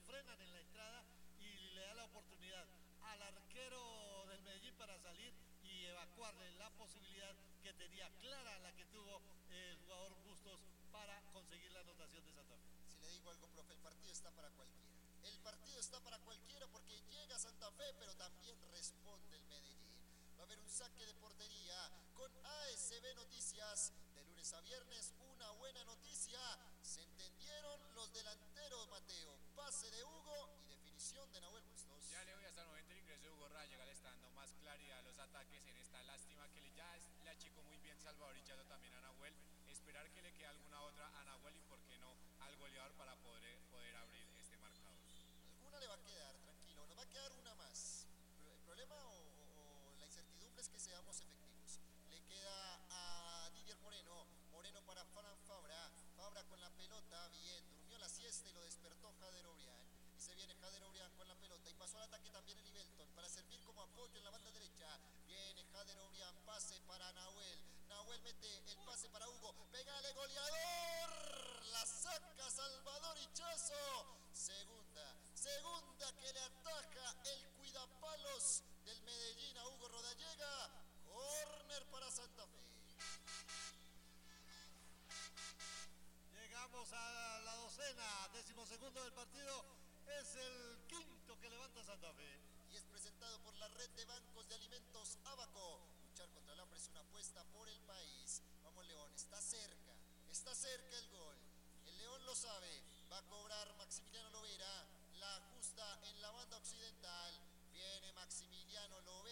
frenan en la entrada y le da la oportunidad al arquero del Medellín para salir y evacuarle la posibilidad que tenía clara, la que tuvo el jugador Bustos para conseguir la anotación de Santa Fe. Si le digo algo, profe, el partido está para cualquiera. El partido está para cualquiera porque llega Santa Fe, pero también responde el Medellín. Va a haber un saque de portería con ASB Noticias. De lunes a viernes, una buena noticia. Se entendieron los delanteros, Mateo. Pase de Hugo y definición de Nahuel Bustos. Ya le voy hasta el momento el ingreso de Hugo Rayega le está dando más claridad a los ataques en esta lástima que le achicó muy bien Salvador Hichazo también a Nahuel. Esperar que le quede alguna otra a Nahuel y por qué no al goleador para poder abrir este marcador. Alguna le va a quedar, tranquilo, nos va a quedar una más. El problema o la incertidumbre es que seamos efectivos. Le queda a Didier Moreno, Moreno para Fran Fabra, Fabra con la pelota, bien, durmió la siesta y lo despertó Jader Obrián. Y se viene Jader Obrián con la pelota y pasó al ataque también el Ibelton para servir como apoyo en la banda derecha. Viene Jader Obrián, pase para Nahuel. Nahuel mete el pase para Hugo. Pégale, goleador. La saca Salvador Hichazo. Segunda que le ataja el cuidapalos del Medellín a Hugo Rodallega. Córner para Santa Fe. Llegamos a la docena, 12º del partido, es el quinto que levanta Santa Fe. Y es presentado por la red de bancos de alimentos Abaco. Luchar contra el hambre es una apuesta por el país. Vamos León, está cerca el gol. El León lo sabe, va a cobrar Maximiliano Lovera, la ajusta en la banda occidental. Viene Maximiliano Lovera.